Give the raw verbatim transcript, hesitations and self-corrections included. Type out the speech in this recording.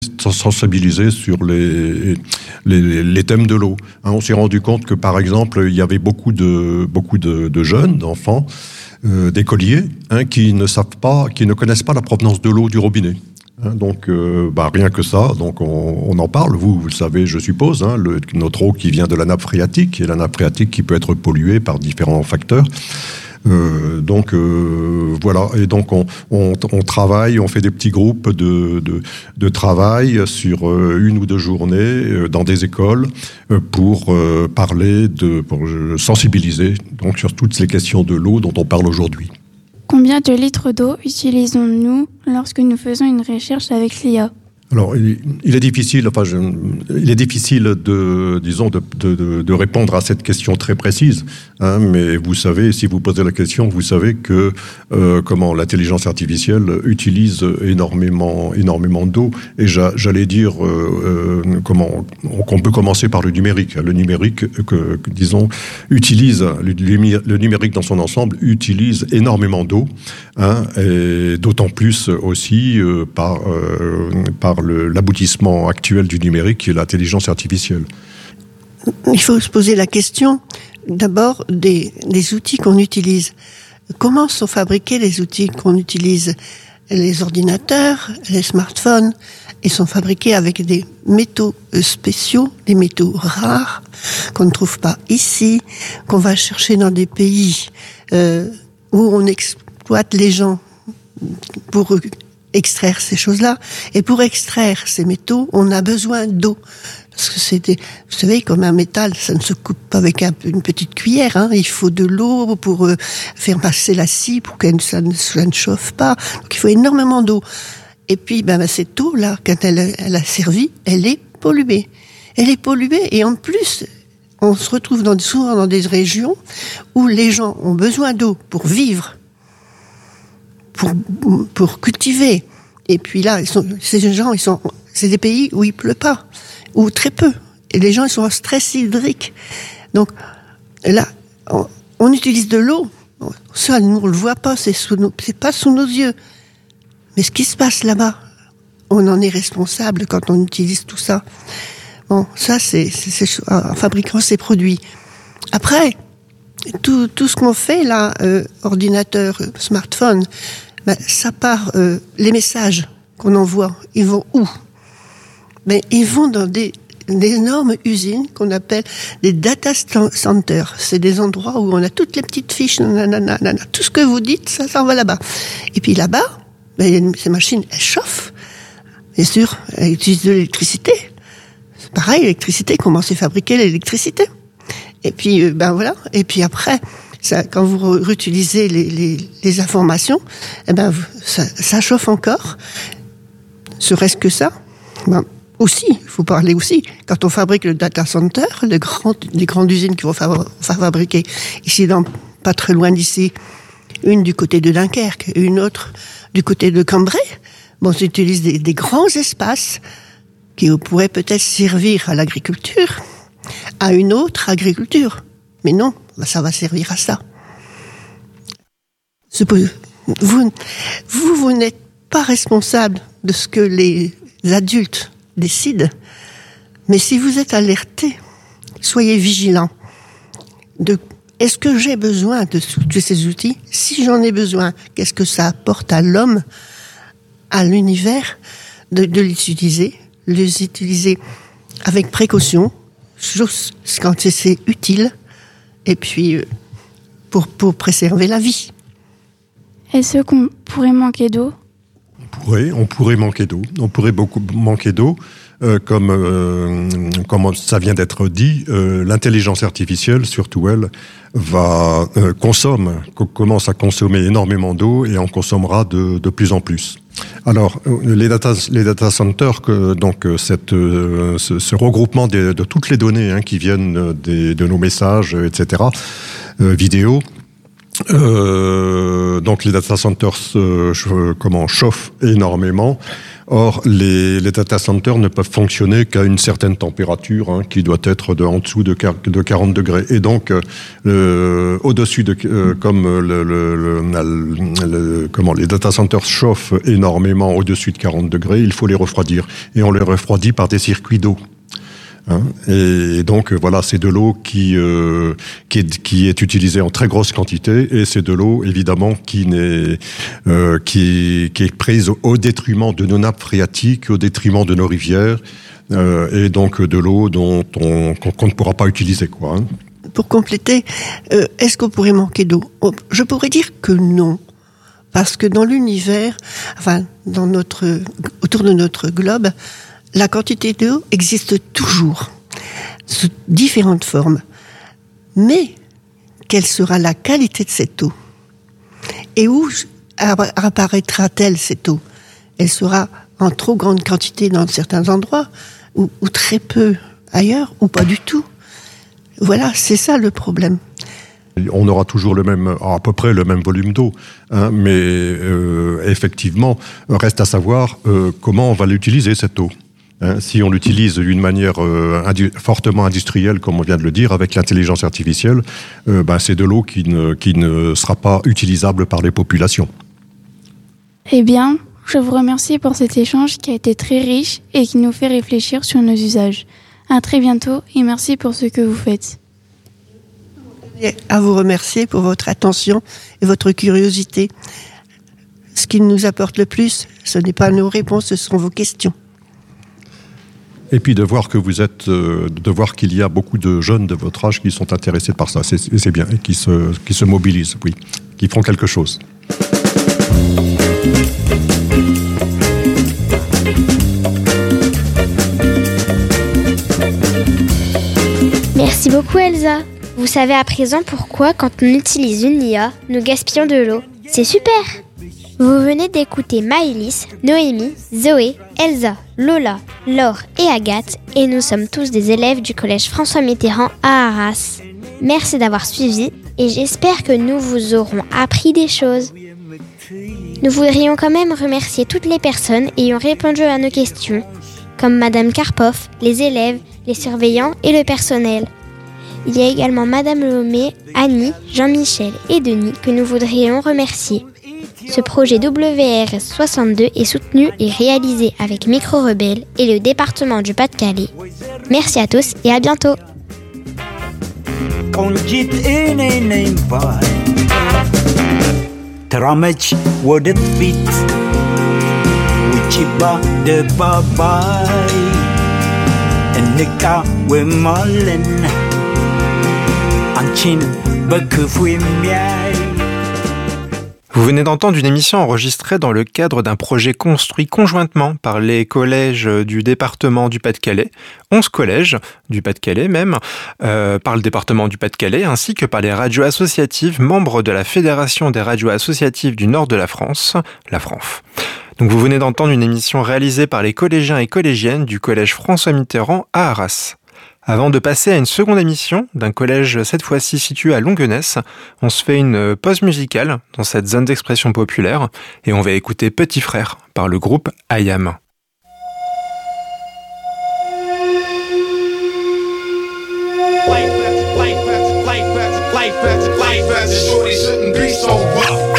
sensibiliser sur les, les, les thèmes de l'eau. Hein, on s'est rendu compte que, par exemple, il y avait beaucoup de, beaucoup de, de jeunes, d'enfants, euh, d'écoliers, hein, qui ne savent pas, qui ne connaissent pas la provenance de l'eau du robinet. Hein, donc, euh, bah, rien que ça, donc on, on en parle. Vous, vous le savez, je suppose, hein, le, notre eau qui vient de la nappe phréatique, et la nappe phréatique qui peut être polluée par différents facteurs. Euh, donc euh, voilà, et donc on, on, on travaille, on fait des petits groupes de, de, de travail sur euh, une ou deux journées euh, dans des écoles euh, pour euh, parler, de, pour euh, sensibiliser donc, sur toutes ces questions de l'eau dont on parle aujourd'hui. Combien de litres d'eau utilisons-nous lorsque nous faisons une recherche avec l'I A ? Alors, il, il est difficile, enfin, je, il est difficile de, disons, de, de, de répondre à cette question très précise. Hein, mais vous savez, si vous posez la question, vous savez que euh, comment l'intelligence artificielle utilise énormément, énormément d'eau. Et j'a, j'allais dire, euh, euh, comment, qu'on peut commencer par le numérique. Le numérique, que, que disons, utilise le, le numérique dans son ensemble utilise énormément d'eau, hein, et d'autant plus aussi euh, par euh, par Le, l'aboutissement actuel du numérique qui est l'intelligence artificielle. Il faut se poser la question d'abord des, des outils qu'on utilise. Comment sont fabriqués les outils qu'on utilise ? Les ordinateurs, les smartphones, ils sont fabriqués avec des métaux spéciaux, des métaux rares qu'on ne trouve pas ici, qu'on va chercher dans des pays euh, où on exploite les gens pour extraire ces choses-là. Et pour extraire ces métaux, on a besoin d'eau. Parce que c'est des, vous savez, comme un métal, ça ne se coupe pas avec un, une petite cuillère, hein. Il faut de l'eau pour euh, faire passer la scie, pour que ça ne, ça ne chauffe pas. Donc il faut énormément d'eau. Et puis, ben, cette eau-là, quand elle, elle a servi, elle est polluée. Elle est polluée, et en plus, on se retrouve dans, souvent dans des régions où les gens ont besoin d'eau pour vivre, Pour, pour cultiver. Et puis là, ils sont, ces gens, ils sont, c'est des pays où il pleut pas, ou très peu. Et les gens, ils sont en stress hydrique. Donc, là, on, on utilise de l'eau. Ça, nous, on le voit pas, c'est sous nos, c'est pas sous nos yeux. Mais ce qui se passe là-bas, on en est responsable quand on utilise tout ça. Bon, ça, c'est, c'est, c'est en fabriquant ces produits. Après, tout, tout ce qu'on fait là, euh, ordinateur, euh, smartphone, ben, ça part, euh, les messages qu'on envoie, ils vont où ? Ben, ils vont dans des, des énormes usines qu'on appelle des data centers. C'est des endroits où on a toutes les petites fiches, nanana, nanana, tout ce que vous dites, ça s'en va là-bas. Et puis là-bas, ben, ces machines, elles chauffent. Bien sûr, elles utilisent de l'électricité. C'est pareil, l'électricité, comment c'est fabriqué l'électricité ? Et puis, ben voilà. Et puis après, ça, quand vous réutilisez les, les, les informations, eh ben, ça, ça chauffe encore. Serait-ce que ça ? Ben, aussi, il faut parler aussi. Quand on fabrique le data center, les grandes, les grandes usines qui vont fa- fabriquer ici, dans, pas très loin d'ici, une du côté de Dunkerque et une autre du côté de Cambrai, bon, on utilise des, des grands espaces qui pourraient peut-être servir à l'agriculture, à une autre agriculture. Mais non, ça va servir à ça. Vous, vous, vous n'êtes pas responsable de ce que les adultes décident, mais si vous êtes alerté, soyez vigilants. De, est-ce que j'ai besoin de, de ces outils ? Si j'en ai besoin, qu'est-ce que ça apporte à l'homme, à l'univers, de, de l'utiliser, les utiliser avec précaution, juste quand c'est utile, et puis pour, pour préserver la vie. Est-ce qu'on pourrait manquer d'eau ? On pourrait, on pourrait manquer d'eau. On pourrait beaucoup manquer d'eau. Euh, comme, euh, comme ça vient d'être dit, euh, l'intelligence artificielle, surtout elle, va euh, consomme, commence à consommer énormément d'eau et en consommera de, de plus en plus. Alors, les data, les data centers, que, donc cette, euh, ce, ce regroupement de, de toutes les données hein, qui viennent des, de nos messages, et cetera, euh, vidéo, euh, donc les data centers euh, comment, chauffent énormément. Or, les, les data centers ne peuvent fonctionner qu'à une certaine température, hein, qui doit être de, en dessous de, de quarante degrés. Et donc, euh, au-dessus de, euh, comme le, le, le, le, comment les data centers chauffent énormément au-dessus de quarante degrés, il faut les refroidir. Et on les refroidit par des circuits d'eau. Hein, et donc voilà, c'est de l'eau qui euh, qui est qui est utilisée en très grosse quantité, et c'est de l'eau évidemment qui n'est euh, qui qui est prise au, au détriment de nos nappes phréatiques, au détriment de nos rivières, euh, et donc de l'eau dont on qu'on, qu'on ne pourra pas utiliser, quoi. Hein. Pour compléter, euh, est-ce qu'on pourrait manquer d'eau ? Je pourrais dire que non, parce que dans l'univers, enfin dans notre autour de notre globe, la quantité d'eau existe toujours, sous différentes formes. Mais, quelle sera la qualité de cette eau ? Et où apparaîtra-t-elle, cette eau ? Elle sera en trop grande quantité dans certains endroits, ou, ou très peu ailleurs, ou pas du tout. Voilà, c'est ça le problème. On aura toujours le même, à peu près le même volume d'eau, hein, mais euh, effectivement, reste à savoir euh, comment on va l'utiliser, cette eau. Hein, si on l'utilise d'une manière euh, indu- fortement industrielle, comme on vient de le dire, avec l'intelligence artificielle, euh, ben, c'est de l'eau qui ne, qui ne sera pas utilisable par les populations. Eh bien, je vous remercie pour cet échange qui a été très riche et qui nous fait réfléchir sur nos usages. À très bientôt et merci pour ce que vous faites. Et à vous remercier pour votre attention et votre curiosité. Ce qui nous apporte le plus, ce n'est pas nos réponses, ce sont vos questions. Et puis de voir que vous êtes, euh, de voir qu'il y a beaucoup de jeunes de votre âge qui sont intéressés par ça, c'est, c'est bien, et qui se, qui se mobilisent, oui, qui font quelque chose. Merci beaucoup Elsa. Vous savez à présent pourquoi, quand on utilise une I A, nous gaspillons de l'eau. C'est super! Vous venez d'écouter Maëlys, Noémie, Zoé, Elsa, Lola, Laure et Agathe, et nous sommes tous des élèves du collège François Mitterrand à Arras. Merci d'avoir suivi, et j'espère que nous vous aurons appris des choses. Nous voudrions quand même remercier toutes les personnes ayant répondu à nos questions, comme Madame Karpov, les élèves, les surveillants et le personnel. Il y a également Madame Lomé, Annie, Jean-Michel et Denis que nous voudrions remercier. Ce projet W R S soixante-deux est soutenu et réalisé avec Micro Rebelle et le département du Pas-de-Calais. Merci à tous et à bientôt. Vous venez d'entendre une émission enregistrée dans le cadre d'un projet construit conjointement par les collèges du département du Pas-de-Calais, onze collèges du Pas-de-Calais même, euh, par le département du Pas-de-Calais, ainsi que par les radios associatives membres de la Fédération des radios associatives du nord de la France, la FRANF. Donc vous venez d'entendre une émission réalisée par les collégiens et collégiennes du collège François Mitterrand à Arras. Avant de passer à une seconde émission d'un collège cette fois-ci situé à Longuenesse, on se fait une pause musicale dans cette zone d'expression populaire et on va écouter Petit Frère par le groupe I A M. Life, life, life, life, life, life, life, life, shorty shouldn't be so rough.